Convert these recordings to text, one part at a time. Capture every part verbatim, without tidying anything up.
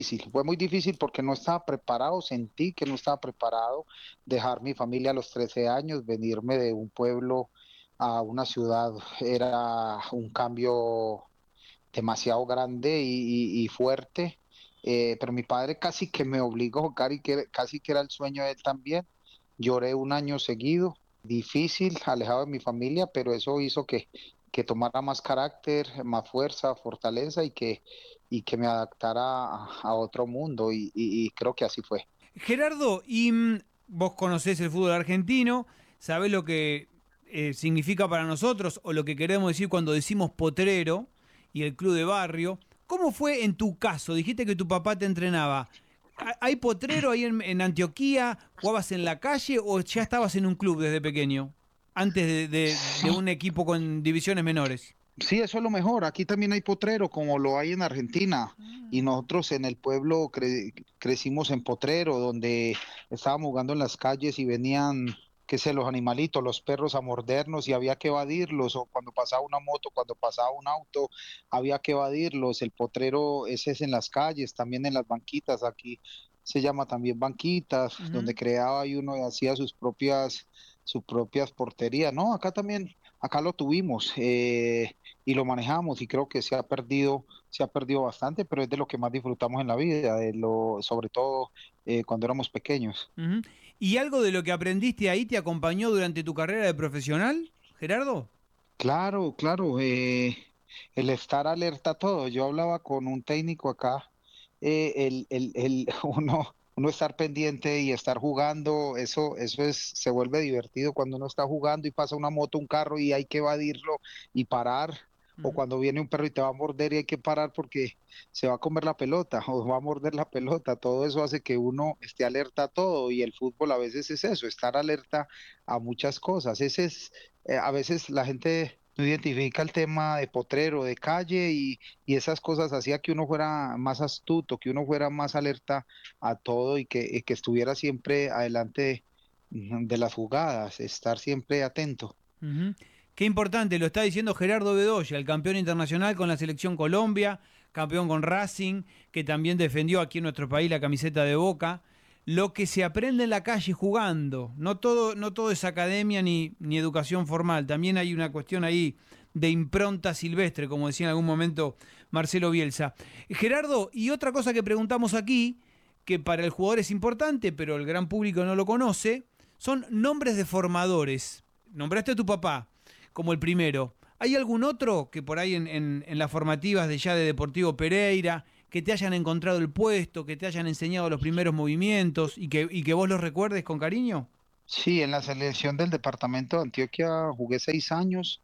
difícil, fue muy difícil porque no estaba preparado, sentí que no estaba preparado dejar mi familia a los trece años, venirme de un pueblo a una ciudad, era un cambio demasiado grande y, y- y fuerte, eh, pero mi padre casi que me obligó a jugar y que casi que era el sueño de él también. Lloré un año seguido, difícil, alejado de mi familia, pero eso hizo que, que tomara más carácter, más fuerza, fortaleza y que, y que me adaptara a, a otro mundo y, y- y creo que así fue. Gerardo, y mm, vos conocés el fútbol argentino, sabés lo que eh, significa para nosotros o lo que queremos decir cuando decimos potrero y el club de barrio. ¿Cómo fue en tu caso? Dijiste que tu papá te entrenaba. ¿Ha- ¿Hay potrero ahí en, en Antioquía? ¿Jugabas en la calle o ya estabas en un club desde pequeño? Antes de, de- de Sí, un equipo con divisiones menores. sí, eso es lo mejor. Aquí también hay potrero, como lo hay en Argentina. Y nosotros en el pueblo cre- crecimos en potrero, donde estábamos jugando en las calles y venían, qué sé, los animalitos, los perros a mordernos y había que evadirlos. O cuando pasaba una moto, cuando pasaba un auto, había que evadirlos. El potrero, ese es en las calles, también en las banquitas. Aquí se llama también banquitas, donde Ujú. creaba y uno hacía sus propias, sus propias porterías. No, acá también, acá lo tuvimos. Eh, y lo manejamos y creo que se ha perdido, se ha perdido bastante, pero es de lo que más disfrutamos en la vida, de lo, sobre todo eh, cuando éramos pequeños. Ujú. ¿Y algo de lo que aprendiste ahí te acompañó durante tu carrera de profesional, Gerardo? Claro, claro, eh, el estar alerta a todo. Yo hablaba con un técnico acá, eh, el, el, el, uno, uno estar pendiente y estar jugando, eso, eso es, se vuelve divertido cuando uno está jugando y pasa una moto, un carro y hay que evadirlo y parar, o Ujú. cuando viene un perro y te va a morder y hay que parar porque se va a comer la pelota o va a morder la pelota. Todo eso hace que uno esté alerta a todo y el fútbol a veces es eso, estar alerta a muchas cosas. Ese es eh, a veces la gente no identifica el tema de potrero, de calle y, y esas cosas hacía que uno fuera más astuto, que uno fuera más alerta a todo y que, y que estuviera siempre adelante mm, de las jugadas, estar siempre atento. Ujú. Qué importante, lo está diciendo Gerardo Bedoya, el campeón internacional con la selección Colombia, campeón con Racing, que también defendió aquí en nuestro país la camiseta de Boca. Lo que se aprende en la calle jugando, no todo, no todo es academia ni, ni educación formal, también hay una cuestión ahí de impronta silvestre, como decía en algún momento Marcelo Bielsa. Gerardo, y otra cosa que preguntamos aquí, que para el jugador es importante, pero el gran público no lo conoce, son nombres de formadores. Nombraste a tu papá como el primero. ¿Hay algún otro que por ahí en, en- en las formativas de ya de Deportivo Pereira, que te hayan encontrado el puesto, que te hayan enseñado los primeros movimientos y que, y que vos los recuerdes con cariño? Sí, en la selección del departamento de Antioquia jugué seis años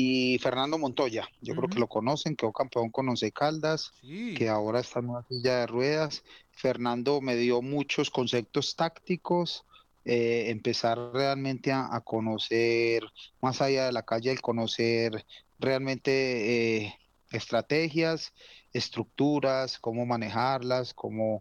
y Fernando Montoya, yo creo que Ujú. lo conocen, quedó campeón con Once Caldas, que Sí. ahora está en una silla de ruedas. Fernando me dio muchos conceptos tácticos, eh, empezar realmente a, a conocer más allá de la calle, el conocer realmente eh, estrategias, estructuras, cómo manejarlas, cómo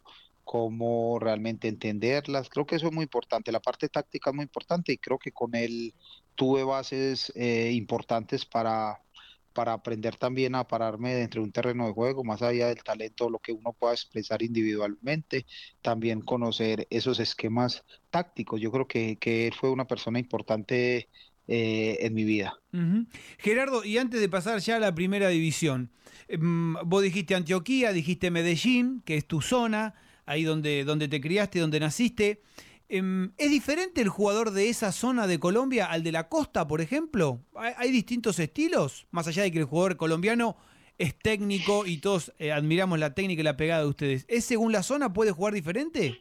cómo realmente entenderlas. Creo que eso es muy importante. La parte táctica es muy importante y creo que con él tuve bases eh, importantes para, para aprender también a pararme dentro de un terreno de juego, más allá del talento, lo que uno pueda expresar individualmente, también conocer esos esquemas tácticos. Yo creo que, que él fue una persona importante eh, en mi vida. Ujú. Gerardo, y antes de pasar ya a la primera división, em, vos dijiste Antioquía, dijiste Medellín, que es tu zona, ahí donde, donde te criaste, donde naciste. Em, ¿Es diferente el jugador de esa zona de Colombia al de la costa, por ejemplo? ¿Hay, hay distintos estilos? Más allá de que el jugador colombiano es técnico y todos eh, admiramos la técnica y la pegada de ustedes. ¿Es según la zona puede jugar diferente?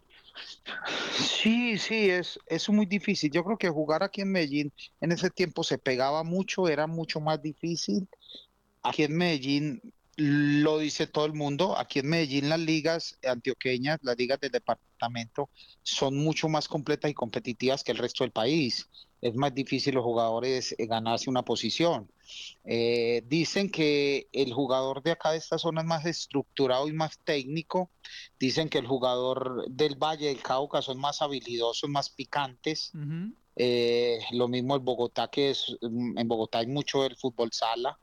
Sí, sí, es, es muy difícil. Yo creo que jugar aquí en Medellín en ese tiempo se pegaba mucho, era mucho más difícil. Aquí en Medellín lo dice todo el mundo. Aquí en Medellín las ligas antioqueñas, las ligas del departamento, son mucho más completas y competitivas que el resto del país. Es más difícil los jugadores eh, ganarse una posición. Eh, dicen que el jugador de acá de esta zona es más estructurado y más técnico. Dicen que el jugador del Valle del Cauca son más habilidosos, más picantes. Ujú. Eh, lo mismo el Bogotá, que es, mm, en Bogotá hay mucho del fútbol sala,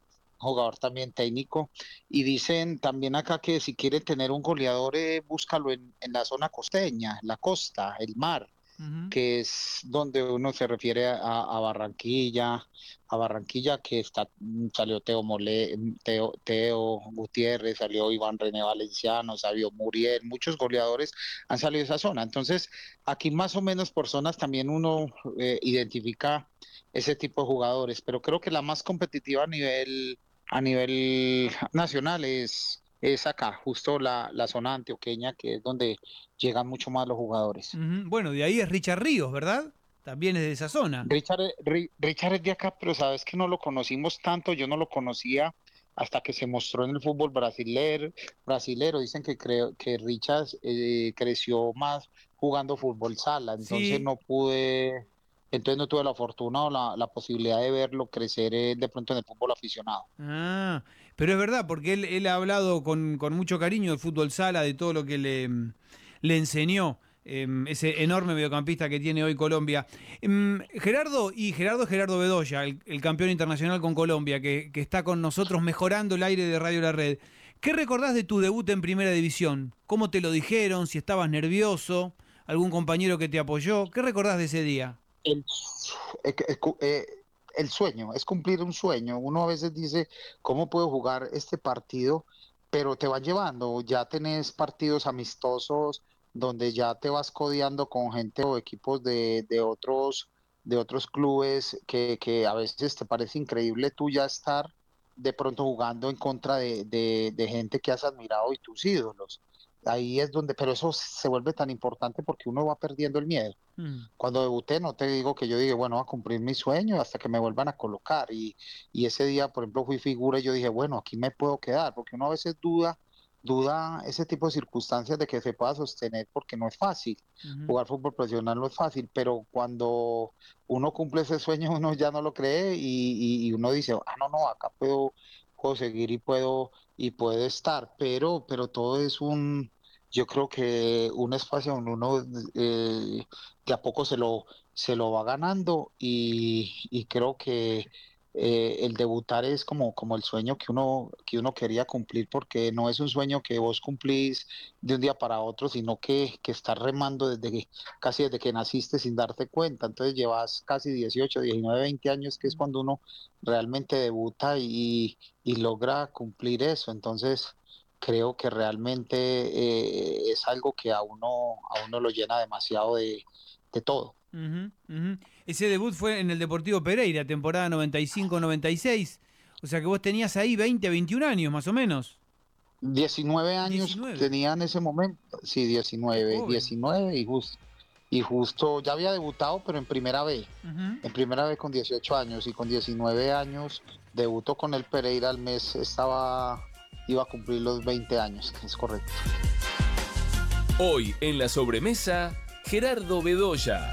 jugador también técnico. Y dicen también acá que si quiere tener un goleador, eh, búscalo en, en la zona costeña, la costa, el mar, Ujú. que es donde uno se refiere a, a Barranquilla, a Barranquilla que está, salió Teo, Mole, Teo, Teo Gutiérrez, salió Iván René Valenciano, salió Muriel, muchos goleadores han salido de esa zona. Entonces, aquí más o menos por zonas también uno eh, identifica ese tipo de jugadores, pero creo que la más competitiva a nivel, a nivel nacional es, es acá, justo la, la zona antioqueña, que es donde llegan mucho más los jugadores. Ujú. Bueno, de ahí es Richard Ríos, ¿verdad? También es de esa zona. Richard, eh, Ri- Richard es de acá, pero sabes que no lo conocimos tanto, yo no lo conocía hasta que se mostró en el fútbol brasilero. brasilero. Dicen que creo que Richard eh, creció más jugando fútbol sala, entonces Sí. no pude, entonces no tuve la fortuna o la, la posibilidad de verlo crecer eh, de pronto en el fútbol aficionado. Ah, pero es verdad, porque él, él ha hablado con, con mucho cariño del fútbol sala, de todo lo que le, mm, le enseñó eh, ese enorme mediocampista que tiene hoy Colombia. Em, Gerardo, y Gerardo es Gerardo Bedoya, el, el campeón internacional con Colombia, que, que está con nosotros mejorando el aire de Radio La Red. ¿Qué recordás de tu debut en Primera División? ¿Cómo te lo dijeron? ¿Si estabas nervioso? ¿Algún compañero que te apoyó? ¿Qué recordás de ese día? El, eh, eh, cu- eh, el sueño, es cumplir un sueño. Uno a veces dice, ¿cómo puedo jugar este partido? Pero te va llevando, ya tenés partidos amistosos donde ya te vas codeando con gente o equipos de, de otros, de otros clubes que, que a veces te parece increíble tú ya estar de pronto jugando en contra de, de, de gente que has admirado y tus ídolos. Ahí es donde, pero eso se vuelve tan importante porque uno va perdiendo el miedo. Mm. Cuando debuté, no te digo que yo dije, bueno, voy a cumplir mi sueño hasta que me vuelvan a colocar. Y, y ese día, por ejemplo, fui figura y yo dije, bueno, aquí me puedo quedar, porque uno a veces duda, duda ese tipo de circunstancias de que se pueda sostener, porque no es fácil. Ujú. Jugar fútbol profesional no es fácil, pero cuando uno cumple ese sueño, uno ya no lo cree y, y- y uno dice, ah, no, no, acá puedo, puedo seguir y puedo, y puedo estar. Pero, pero todo es un, yo creo que un espacio donde uno eh, de a poco se lo, se lo va ganando y, y creo que eh, el debutar es como, como el sueño que uno, que uno quería cumplir porque no es un sueño que vos cumplís de un día para otro, sino que, que estás remando desde que, casi desde que naciste sin darte cuenta. Entonces llevas casi dieciocho diecinueve veinte años, que es cuando uno realmente debuta y, y logra cumplir eso. Entonces creo que realmente eh, es algo que a uno, a uno lo llena demasiado de, de todo. Ujú, ujú. Ese debut fue en el Deportivo Pereira, temporada noventa y cinco noventa y seis. O sea que vos tenías ahí veinte, veintiún años más o menos. Diecinueve años Diecinueve. tenía en ese momento, sí, Qué diecinueve joven. diecinueve y, jus- y justo ya había debutado, pero en primera B, Ujú. en primera B con dieciocho años y con diecinueve años debutó con el Pereira al mes, estaba, iba a cumplir los veinte años, que es correcto. Hoy en la sobremesa, Gerardo Bedoya.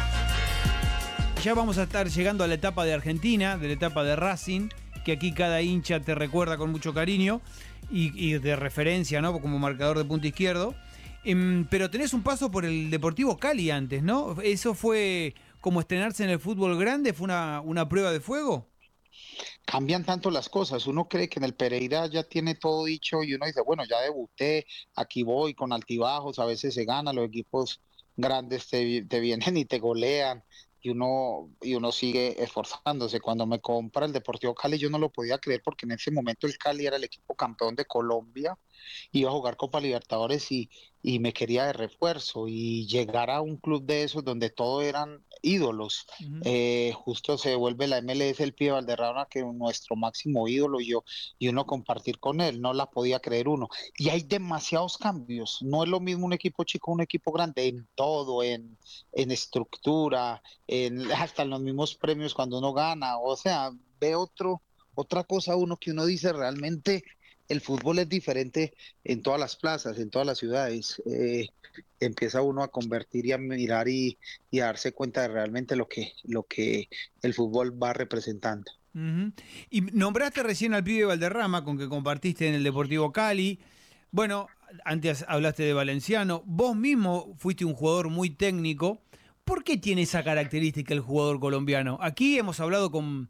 Ya vamos a estar llegando a la etapa de Argentina, de la etapa de Racing, que aquí cada hincha te recuerda con mucho cariño y, y de referencia, ¿no? Como marcador de punto izquierdo. Em, pero tenés un paso por el Deportivo Cali antes, ¿no? ¿Eso fue como estrenarse en el fútbol grande? ¿Fue una, una prueba de fuego? Cambian tanto las cosas. Uno cree que en el Pereira ya tiene todo dicho y uno dice, bueno, ya debuté, aquí voy con altibajos, a veces se gana, los equipos grandes te, te vienen y te golean y uno, y uno sigue esforzándose. Cuando me compra el Deportivo Cali yo no lo podía creer porque en ese momento el Cali era el equipo campeón de Colombia, iba a jugar Copa Libertadores y, y me quería de refuerzo y llegar a un club de esos donde todo eran ídolos, Ujú. eh, justo se vuelve la M L S el Pío Valderrama, que es nuestro máximo ídolo, y yo, y uno compartir con él, no la podía creer uno. Y hay demasiados cambios, no es lo mismo un equipo chico, un equipo grande, en todo, en, en estructura, en, hasta en los mismos premios cuando uno gana, o sea, ve otro, otra cosa uno que uno dice realmente el fútbol es diferente en todas las plazas, en todas las ciudades. Eh, empieza uno a convertir y a mirar y, y a darse cuenta de realmente lo que, lo que el fútbol va representando. Ujú. Y nombraste recién al pibe Valderrama, con que compartiste en el Deportivo Cali. Bueno, antes hablaste de Valenciano. Vos mismo fuiste un jugador muy técnico. ¿Por qué tiene esa característica el jugador colombiano? Aquí hemos hablado con,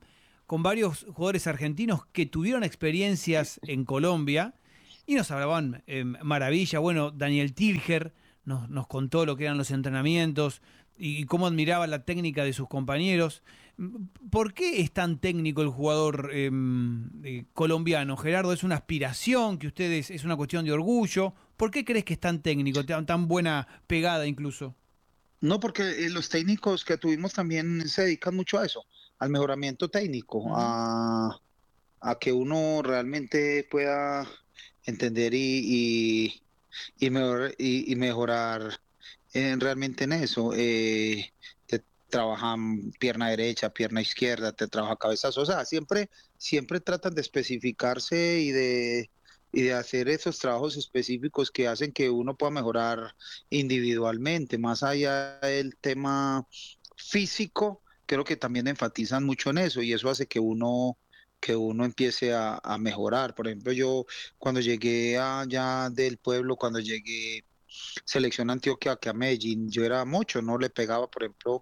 con varios jugadores argentinos que tuvieron experiencias en Colombia y nos hablaban eh, maravilla. Bueno, Daniel Tilger nos, nos contó lo que eran los entrenamientos y, y cómo admiraba la técnica de sus compañeros. ¿Por qué es tan técnico el jugador eh, eh, colombiano, Gerardo? ¿Es una aspiración que ustedes, es una cuestión de orgullo? ¿Por qué crees que es tan técnico, tan, tan buena pegada incluso? No, porque eh, los técnicos que tuvimos también se dedican mucho a eso, al mejoramiento técnico, Ujú. a, a que uno realmente pueda entender y, y, y, mejor- y- y mejorar en- realmente en eso. Eh, te trabajan pierna derecha, pierna izquierda, te trabaja cabezazo. O sea, siempre, siempre tratan de especificarse y de, y de hacer esos trabajos específicos que hacen que uno pueda mejorar individualmente. Más allá del tema físico, creo que también enfatizan mucho en eso y eso hace que uno que uno empiece a, a mejorar. Por ejemplo, yo cuando llegué allá del pueblo, cuando llegué selección Antioquia que a Medellín, yo era mucho, no le pegaba, por ejemplo,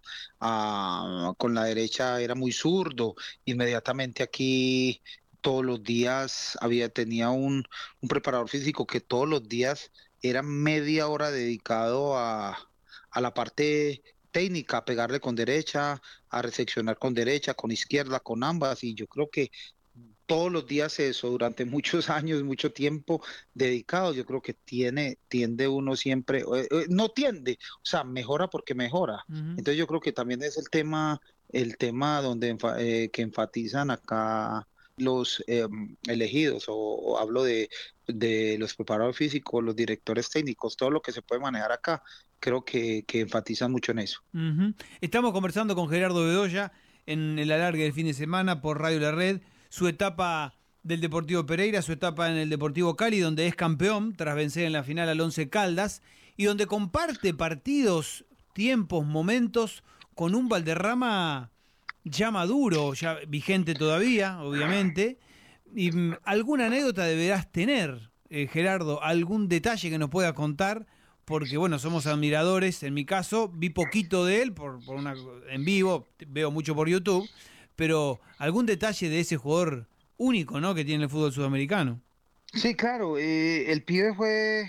a, con la derecha era muy zurdo, inmediatamente aquí todos los días había, tenía un, un preparador físico que todos los días era media hora dedicado a, a la parte técnica, a pegarle con derecha, a recepcionar con derecha, con izquierda, con ambas, y yo creo que todos los días eso, durante muchos años, mucho tiempo dedicado, yo creo que tiene, tiende uno siempre, eh, eh, no tiende, o sea, mejora porque mejora. Ujú. Entonces yo creo que también es el tema, el tema donde enfa- eh, que enfatizan acá los eh, elegidos, o, o hablo de, de los preparadores físicos, los directores técnicos, todo lo que se puede manejar acá, creo que, que enfatizan mucho en eso. Ujú. Estamos conversando con Gerardo Bedoya en el alargue del fin de semana por Radio La Red, su etapa del Deportivo Pereira, su etapa en el Deportivo Cali, donde es campeón tras vencer en la final al Once Caldas y donde comparte partidos, tiempos, momentos con un Valderrama ya maduro, ya vigente todavía, obviamente. Y mm, alguna anécdota deberás tener, eh, Gerardo, algún detalle que nos pueda contar porque bueno, somos admiradores. En mi caso, vi poquito de él por, por una, en vivo, veo mucho por YouTube, pero algún detalle de ese jugador único, ¿no? Que tiene el fútbol sudamericano. Sí, claro, eh, el pibe fue.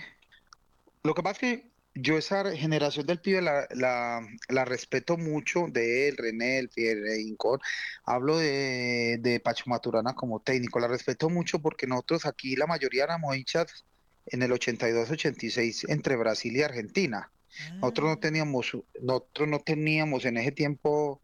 Lo que pasa es que yo esa generación del pibe la, la, la respeto mucho de él, René, el Pierre Incón. Hablo de, de Pacho Maturana como técnico, la respeto mucho porque nosotros aquí la mayoría éramos hinchas en el ochenta y dos ochenta y seis entre Brasil y Argentina. Nosotros no Ah. teníamos, nosotros no teníamos en ese tiempo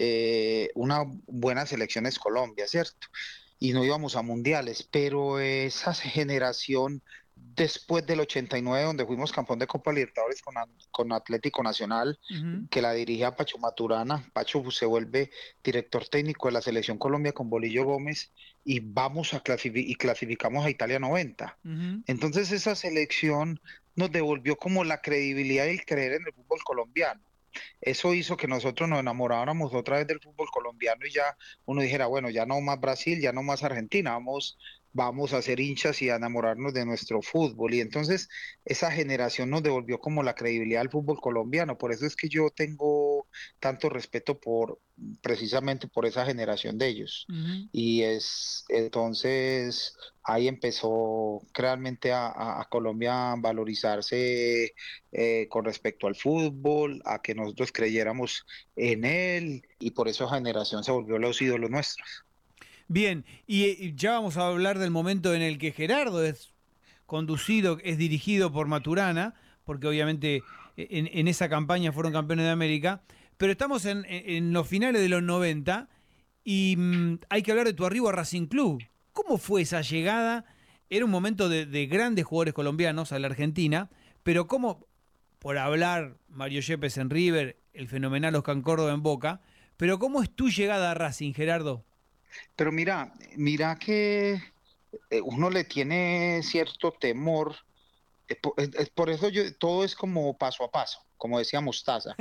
eh, una buena selección es Colombia, ¿cierto? Y no íbamos a mundiales, pero esa generación después del ochenta y nueve, donde fuimos campeón de Copa Libertadores con, con Atlético Nacional, Ujú. que la dirigía Pacho Maturana. Pacho se vuelve director técnico de la Selección Colombia con Bolillo Gómez y vamos a clasificar y clasificamos a Italia noventa. Ujú. Entonces esa selección nos devolvió como la credibilidad y el creer en el fútbol colombiano. Eso hizo que nosotros nos enamoráramos otra vez del fútbol colombiano y ya uno dijera, bueno, ya no más Brasil, ya no más Argentina, vamos, vamos a ser hinchas y a enamorarnos de nuestro fútbol. Y entonces esa generación nos devolvió como la credibilidad al fútbol colombiano. Por eso es que yo tengo tanto respeto por precisamente por esa generación de ellos. Ujú. Y es entonces ahí empezó realmente a, a- a Colombia a valorizarse eh, con respecto al fútbol, a que nosotros creyéramos en él y por eso esa generación se volvió los ídolos nuestros. Bien, y, y ya vamos a hablar del momento en el que Gerardo es conducido, es dirigido por Maturana, porque obviamente en, en esa campaña fueron campeones de América, pero estamos en, en los finales de los noventa y mm, hay que hablar de tu arribo a Racing Club. ¿Cómo fue esa llegada? Era un momento de, de grandes jugadores colombianos a la Argentina, pero ¿cómo, por hablar Mario Yepes en River, el fenomenal Oscar Córdoba en Boca, pero cómo es tu llegada a Racing, Gerardo? Pero mira, mira que eh, uno le tiene cierto temor, eh, po- es- es por eso yo, todo es como paso a paso, como decía Mostaza.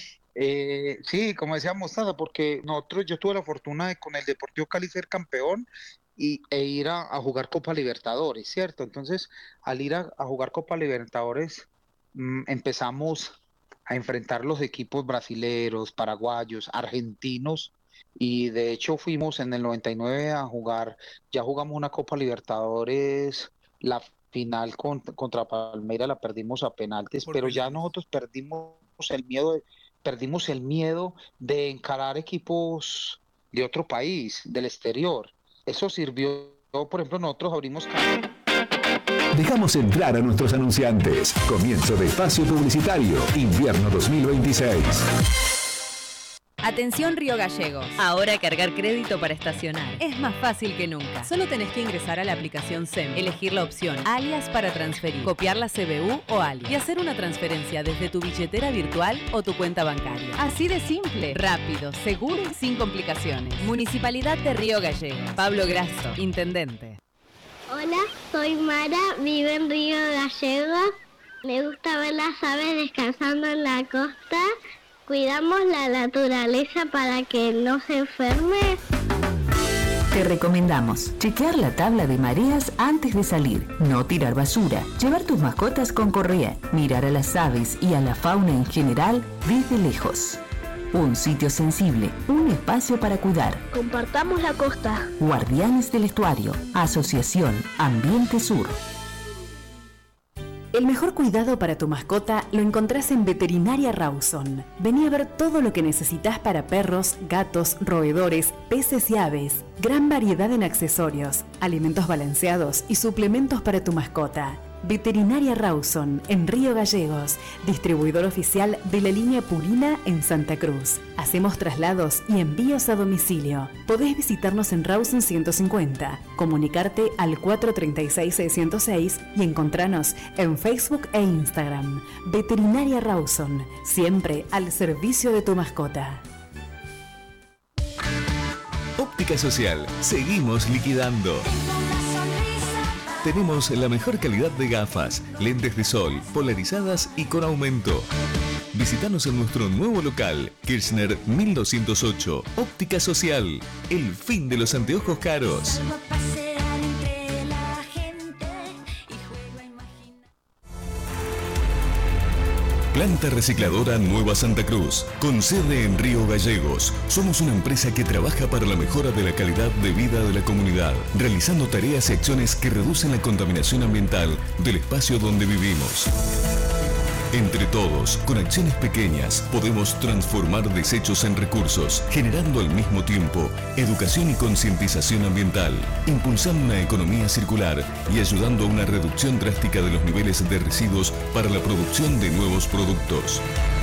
Eh, sí, como decía Mostaza, porque nosotros, yo tuve la fortuna de con el Deportivo Cali ser campeón y, e ir a, a jugar Copa Libertadores, ¿cierto? Entonces, al ir a, a jugar Copa Libertadores, mm, empezamos a enfrentar los equipos brasileros, paraguayos, argentinos, y de hecho fuimos en el noventa y nueve a jugar, ya jugamos una Copa Libertadores, la final con, contra Palmeiras la perdimos a penaltis, Por pero penales. ya nosotros perdimos el miedo, de, perdimos el miedo de encarar equipos de otro país, del exterior. Eso sirvió, por ejemplo, nosotros abrimos campo. Dejamos entrar a nuestros anunciantes. Comienzo de espacio publicitario, invierno dos mil veintiséis. Atención Río Gallegos. Ahora cargar crédito para estacionar es más fácil que nunca. Solo tenés que ingresar a la aplicación S E M, elegir la opción alias para transferir, copiar la C B U o alias y hacer una transferencia desde tu billetera virtual o tu cuenta bancaria. Así de simple, rápido, seguro y sin complicaciones. Municipalidad de Río Gallegos. Pablo Grasso, intendente. Hola, soy Mara, vivo en Río Gallegos. Me gusta ver las aves descansando en la costa. Cuidamos la naturaleza para que no se enferme. Te recomendamos chequear la tabla de mareas antes de salir, no tirar basura, llevar tus mascotas con correa, mirar a las aves y a la fauna en general desde lejos. Un sitio sensible, un espacio para cuidar. Compartamos la costa. Guardianes del Estuario, Asociación Ambiente Sur. El mejor cuidado para tu mascota lo encontrás en Veterinaria Rawson. Vení a ver todo lo que necesitas para perros, gatos, roedores, peces y aves. Gran variedad en accesorios, alimentos balanceados y suplementos para tu mascota. Veterinaria Rawson, en Río Gallegos, distribuidor oficial de la línea Purina en Santa Cruz. Hacemos traslados y envíos a domicilio. Podés visitarnos en Rawson ciento cincuenta, comunicarte al cuatro tres seis, seis cero seis y encontranos en Facebook e Instagram. Veterinaria Rawson, siempre al servicio de tu mascota. Óptica Social, seguimos liquidando. Tenemos la mejor calidad de gafas, lentes de sol, polarizadas y con aumento. Visítanos en nuestro nuevo local, Kirchner mil doscientos ocho. Óptica Social, el fin de los anteojos caros. Planta Recicladora Nueva Santa Cruz, con sede en Río Gallegos. Somos una empresa que trabaja para la mejora de la calidad de vida de la comunidad, realizando tareas y acciones que reducen la contaminación ambiental del espacio donde vivimos. Entre todos, con acciones pequeñas, podemos transformar desechos en recursos, generando al mismo tiempo educación y concientización ambiental, impulsando una economía circular y ayudando a una reducción drástica de los niveles de residuos para la producción de nuevos productos.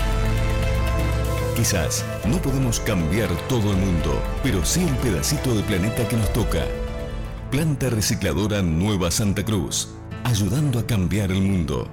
Quizás no podemos cambiar todo el mundo, pero sí el pedacito de planeta que nos toca. Planta Recicladora Nueva Santa Cruz, ayudando a cambiar el mundo.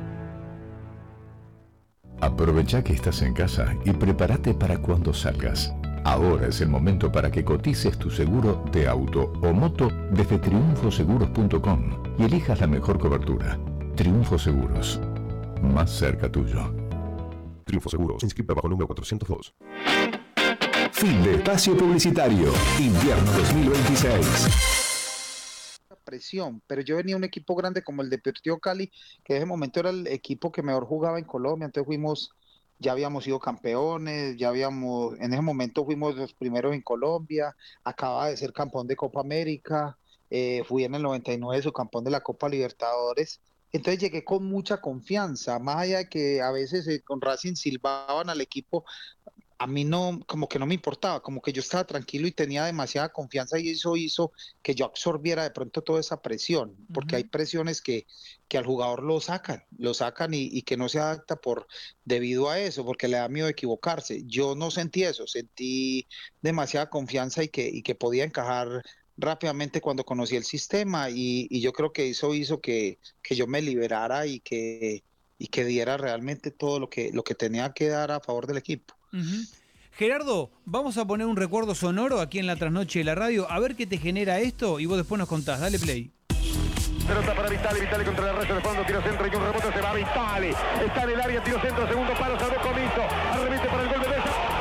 Aprovecha que estás en casa y prepárate para cuando salgas. Ahora es el momento para que cotices tu seguro de auto o moto desde triunfo seguros punto com y elijas la mejor cobertura. Triunfo Seguros, más cerca tuyo. Triunfo Seguros, inscrita bajo el número cuatrocientos dos. Fin de espacio publicitario, invierno dos mil veintiséis. Presión, pero yo venía a un equipo grande como el Deportivo Cali, que en ese momento era el equipo que mejor jugaba en Colombia, entonces fuimos, ya habíamos sido campeones, ya habíamos, en ese momento fuimos los primeros en Colombia, acababa de ser campeón de Copa América, eh, fui en el noventa y nueve subcampeón de la Copa Libertadores, entonces llegué con mucha confianza, más allá de que a veces eh, con Racing silbaban al equipo, a mí no, como que no me importaba, como que yo estaba tranquilo y tenía demasiada confianza y eso hizo que yo absorbiera de pronto toda esa presión, porque uh-huh. hay presiones que, que al jugador lo sacan, lo sacan y, y que no se adapta por debido a eso, porque le da miedo equivocarse. Yo no sentí eso, sentí demasiada confianza y que, y que podía encajar rápidamente cuando conocí el sistema y, y yo creo que eso hizo que, que yo me liberara y que, y que diera realmente todo lo que, lo que tenía que dar a favor del equipo. Uh-huh. Gerardo, vamos a poner un recuerdo sonoro aquí en la trasnoche de la radio, a ver qué te genera esto y vos después nos contás. Dale play. Pelota para Vitali, Vitali contra el resto de fondo, tiro centro y un rebote, se va Vitali, está en el área, tiro centro, segundo palo, salvó Comiso, arremete para el gol de Bella.